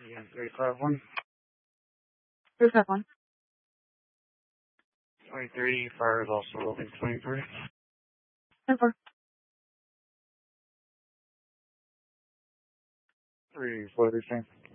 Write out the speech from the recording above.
Yeah, 351. 351. 23, fire is also open 23. 10-4. 343.